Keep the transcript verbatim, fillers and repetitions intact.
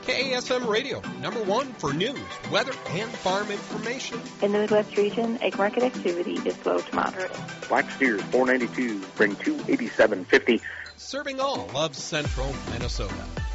K A S M Radio, number one for news, weather, and farm information. In the Midwest region, egg market activity is slow to moderate. Black steers four ninety-two, bring two eighty-seven fifty. Serving all of central Minnesota.